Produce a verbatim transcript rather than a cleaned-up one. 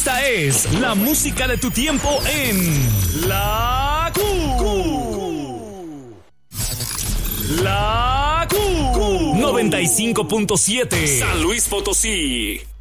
Esta es la música de tu tiempo en La Q. La Q. noventa y cinco punto siete. San Luis Potosí.